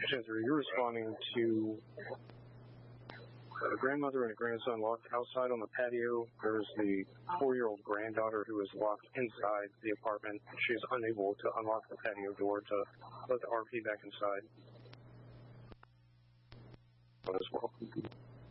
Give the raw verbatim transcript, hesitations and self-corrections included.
Chandra, you're responding to a grandmother and a grandson locked outside on the patio. There's the four-year-old granddaughter who is locked inside the apartment. She is unable to unlock the patio door to let the R P back inside as well.